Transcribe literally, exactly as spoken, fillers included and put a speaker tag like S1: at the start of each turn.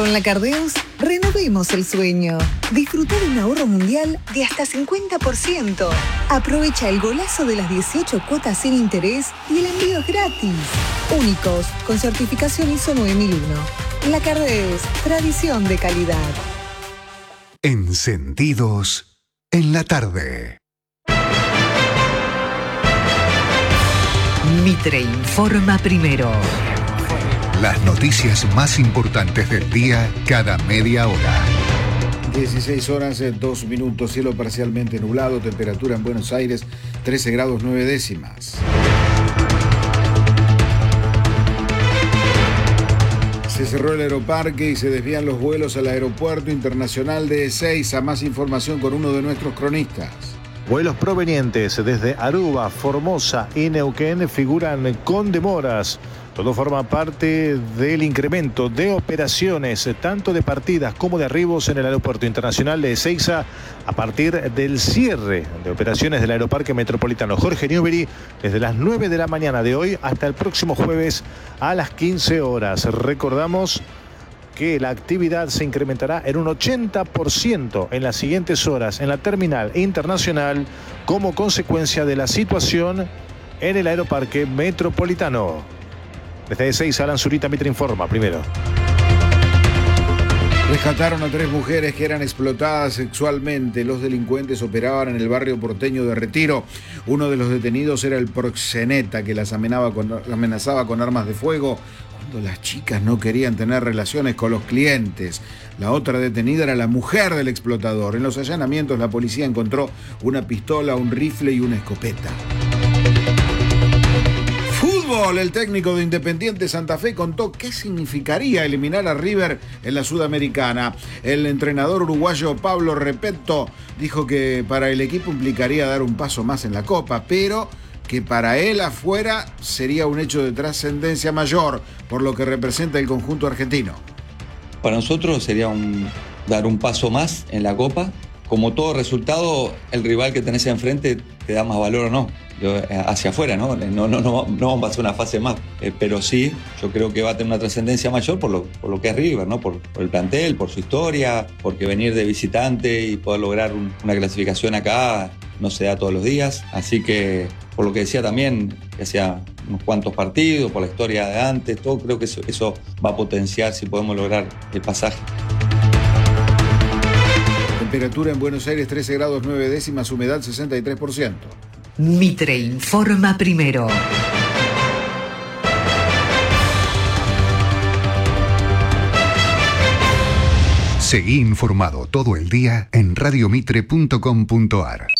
S1: Con la Cardeus, renovemos el sueño. Disfruta de un ahorro mundial de hasta cincuenta por ciento. Aprovecha el golazo de las dieciocho cuotas sin interés y el envío es gratis. Únicos, con certificación I S O nueve mil uno. La Cardeus, tradición de calidad.
S2: Encendidos en la tarde.
S3: Mitre informa primero.
S2: Las noticias más importantes del día cada media hora.
S4: dieciséis horas, dos minutos, cielo parcialmente nublado, temperatura en Buenos Aires trece grados nueve décimas. Se cerró el aeroparque y se desvían los vuelos al Aeropuerto Internacional de Ezeiza. Más información con uno de nuestros cronistas.
S5: Vuelos provenientes desde Aruba, Formosa y Neuquén figuran con demoras. Todo forma parte del incremento de operaciones, tanto de partidas como de arribos en el Aeropuerto Internacional de Ezeiza, a partir del cierre de operaciones del Aeroparque Metropolitano Jorge Newbery, desde las nueve de la mañana de hoy hasta el próximo jueves a las quince horas. Recordamos que la actividad se incrementará en un ochenta por ciento en las siguientes horas en la terminal internacional como consecuencia de la situación en el Aeroparque Metropolitano. Desde Ezeiza, Alan Zurita, Mitre informa primero.
S4: Rescataron a tres mujeres que eran explotadas sexualmente. Los delincuentes operaban en el barrio porteño de Retiro. Uno de los detenidos era el proxeneta que las amenazaba con, amenazaba con armas de fuego cuando las chicas no querían tener relaciones con los clientes. La otra detenida era la mujer del explotador. En los allanamientos la policía encontró una pistola, un rifle y una escopeta. El técnico de Independiente Santa Fe contó qué significaría eliminar a River en la Sudamericana. El entrenador uruguayo Pablo Repetto dijo que para el equipo implicaría dar un paso más en la Copa, pero que para él afuera sería un hecho de trascendencia mayor por lo que representa el conjunto argentino.
S6: Para nosotros sería un, dar un paso más en la Copa. Como todo resultado, el rival que tenés enfrente te da más valor o no. Yo, hacia afuera, ¿no? No, no, no, no vamos a hacer una fase más, eh, pero sí, yo creo que va a tener una trascendencia mayor por lo, por lo que es River, ¿no? Por, por el plantel, por su historia, porque venir de visitante y poder lograr un, una clasificación acá no se da todos los días, así que por lo que decía también, que hacía unos cuantos partidos, por la historia de antes, todo creo que eso, eso va a potenciar si podemos lograr el pasaje.
S4: Temperatura en Buenos Aires trece grados nueve décimas, humedad sesenta y tres por ciento.
S3: Mitre informa primero.
S2: Seguí informado todo el día en radiomitre punto com punto ar.